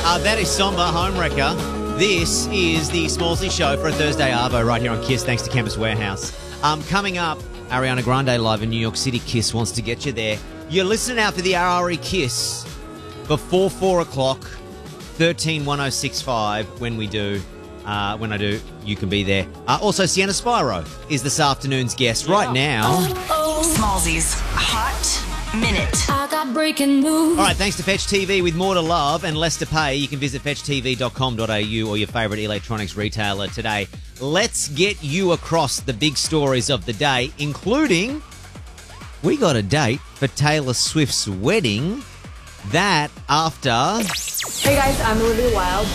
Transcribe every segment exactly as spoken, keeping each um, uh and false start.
Uh, that is Somber Homewrecker. This is the Smallsy Show for a Thursday Arvo right here on KISS, thanks to Campus Warehouse. Um, coming up, Ariana Grande live in New York City. KISS wants to get you there. You're listening out for the R R E KISS before four o'clock, thirteen one oh six five. When we do, uh, when I do, you can be there. Uh, also, Sienna Spyro is this afternoon's guest. Yeah. Right now. Smallsy's Hot Minute. I got breaking news. All right, thanks to Fetch T V with more to love and less to pay. You can visit fetch t v dot com dot a u or your favourite electronics retailer today. Let's get you across the big stories of the day, including we got a date for Taylor Swift's wedding. That after... Hey guys, I'm Olivia Wilde.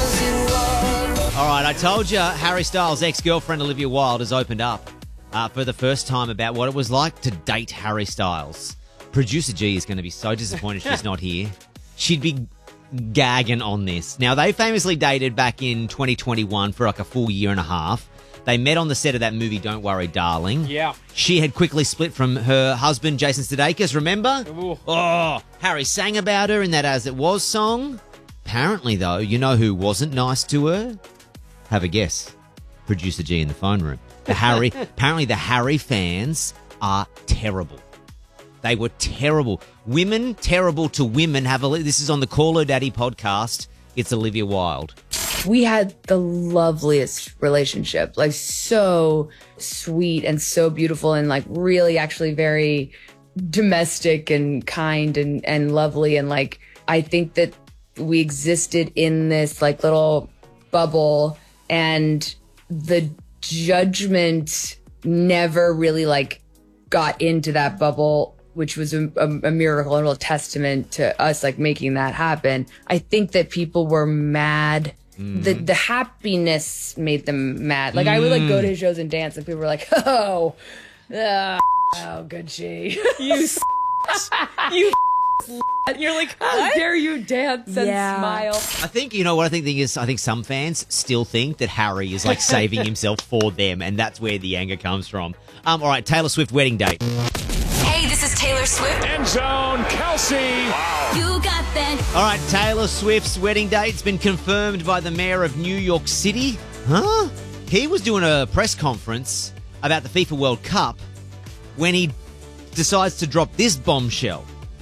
All right, I told you Harry Styles' ex-girlfriend Olivia Wilde has opened up uh, for the first time about what it was like to date Harry Styles. Producer G is going to be so disappointed she's not here. She'd be gagging on this. Now, they famously dated back in twenty twenty-one for like a full year and a half. They met on the set of that movie, Don't Worry, Darling. Yeah. She had quickly split from her husband, Jason Sudeikis, remember? Ooh. Oh, Harry sang about her in that As It Was song. Apparently, though, you know who wasn't nice to her? Have a guess. Producer G in the phone room. The Harry. Apparently, the Harry fans are terrible. They were terrible. Women terrible to women. Have a. This is on the Call Her Daddy podcast. It's Olivia Wilde. We had the loveliest relationship, like so sweet and so beautiful and like really actually very domestic and kind and, and lovely. And like, I think that we existed in this like little bubble and the judgment never really like got into that bubble, which was a, a, a miracle, a real testament to us like making that happen. I think that people were mad. Mm. The the happiness made them mad. Like mm. I would like go to his shows and dance, and people were like, "Oh, uh, oh, good she, you, you." You're like, how dare you dance and yeah. smile? I think, you know what I think is, I think some fans still think that Harry is like saving himself for them, and that's where the anger comes from. Um, all right, Taylor Swift wedding date. Hey, this is Taylor Swift. End zone, Kelsey. Wow. You got that. All right, Taylor Swift's wedding date's been confirmed by the mayor of New York City. Huh? He was doing a press conference about the FIFA World Cup when he decides to drop this bombshell.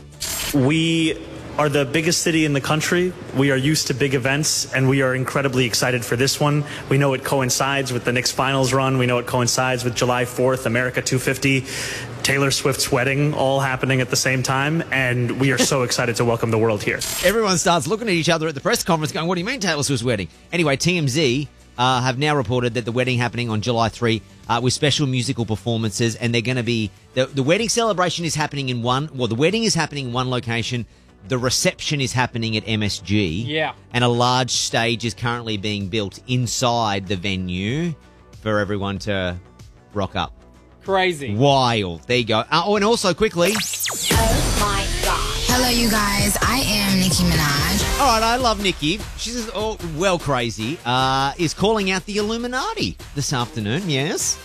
We are the biggest city in the country. We are used to big events, and we are incredibly excited for this one. We know it coincides with the Knicks finals run. We know it coincides with July fourth, America two fifty, Taylor Swift's wedding, all happening at the same time, and we are so excited to welcome the world here. Everyone starts looking at each other at the press conference going, what do you mean Taylor Swift's wedding? Anyway, T M Z uh, have now reported that the wedding happening on July third uh, with special musical performances, and they're going to be, the, the wedding celebration is happening in one, well, the wedding is happening in one location, the reception is happening at M S G. Yeah. And a large stage is currently being built inside the venue for everyone to rock up. Crazy. Wild. There you go. Uh, oh, and also quickly. Oh my God. Hello, you guys. I am Nicki Minaj. All right, I love Nicki. She's oh, well crazy. Uh, is calling out the Illuminati this afternoon. Yes.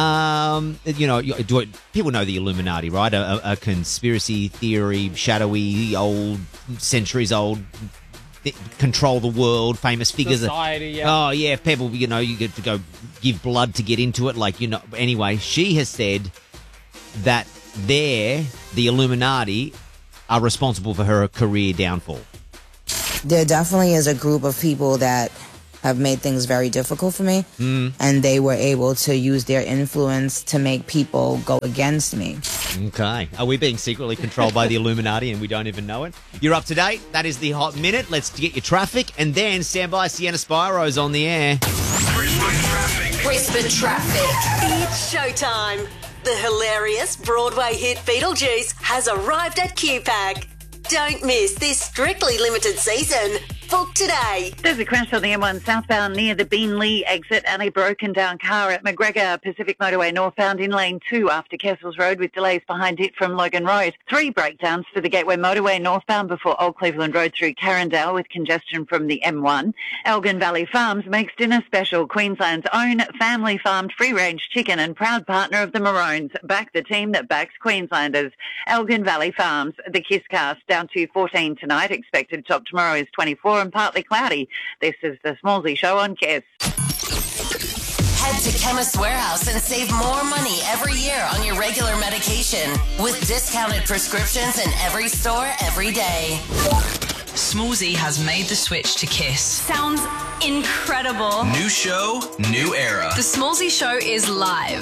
Um, you know, do it, people know the Illuminati, right? A, a, a conspiracy theory, shadowy, old, centuries old, control the world, famous figures. Society, yeah. Oh, yeah. People, you know, you get to go give blood to get into it. Like, you know, anyway, she has said that they're, the Illuminati, are responsible for her career downfall. There definitely is a group of people that have made things very difficult for me, mm. and they were able to use their influence to make people go against me. Okay. Are we being secretly controlled by the Illuminati and we don't even know it? You're up to date. That is the Hot Minute. Let's get your traffic, and then stand by. Sienna Spyro's on the air. Brisbane traffic. Brisbane traffic. It's showtime. The hilarious Broadway hit Beetlejuice has arrived at Q Pack. Don't miss this strictly limited season. Book today. There's a crash on the M one southbound near the Beanley exit and a broken down car at McGregor Pacific Motorway northbound in lane two after Kessels Road with delays behind it from Logan Road. Three breakdowns for the Gateway Motorway northbound before Old Cleveland Road through Carindale with congestion from the M one. Elgin Valley Farms makes dinner special. Queensland's own family farmed free range chicken and proud partner of the Maroons. Back the team that backs Queenslanders. Elgin Valley Farms. The Kiss Cast down to fourteen tonight. Expected top tomorrow is twenty-four. and partly cloudy. This is the Smallsy Show on Kiss. Head to Chemist Warehouse and save more money every year on your regular medication with discounted prescriptions in every store every day. Smallsy has made the switch to Kiss. Sounds incredible. New show, new era. The Smallsy Show is live.